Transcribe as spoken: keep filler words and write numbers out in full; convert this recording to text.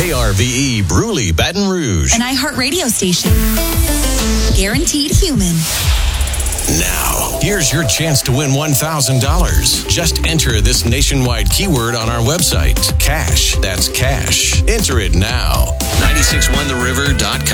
K R V E Bruley, Baton Rouge. An iHeart radio station. Guaranteed human. Now, here's your chance to win one thousand dollars. Just enter this nationwide keyword on our website. Cash. That's cash. Enter it now. nine six one the river dot com.